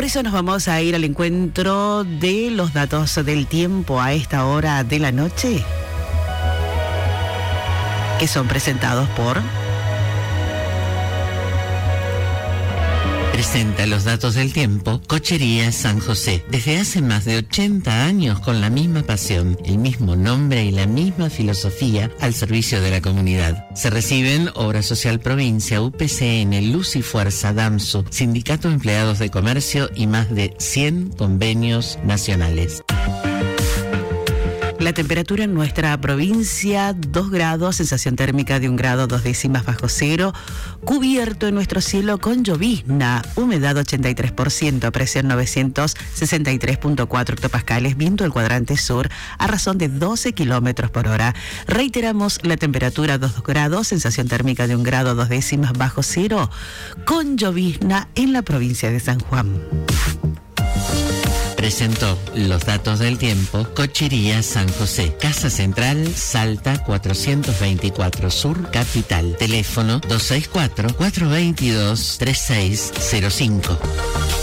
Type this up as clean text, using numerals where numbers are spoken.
Por eso nos vamos a ir al encuentro de los datos del tiempo a esta hora de la noche, que son presentados por... Presenta los datos del tiempo Cochería San José. Desde hace más de 80 años con la misma pasión, el mismo nombre y la misma filosofía al servicio de la comunidad. Se reciben Obra Social Provincia, UPCN, Luz y Fuerza, DAMSU, Sindicato de Empleados de Comercio y más de 100 convenios nacionales. La temperatura en nuestra provincia, 2 grados, sensación térmica de 1 grado 2 décimas bajo cero, cubierto en nuestro cielo con llovizna, humedad 83%, presión 963.4 hectopascales, viento del cuadrante sur a razón de 12 kilómetros por hora. Reiteramos, la temperatura 2 grados, sensación térmica de 1 grado 2 décimas bajo cero, con llovizna en la provincia de San Juan. Presentó los datos del tiempo Cochería San José. Casa Central, Salta 424 Sur Capital. Teléfono 264-422-3605.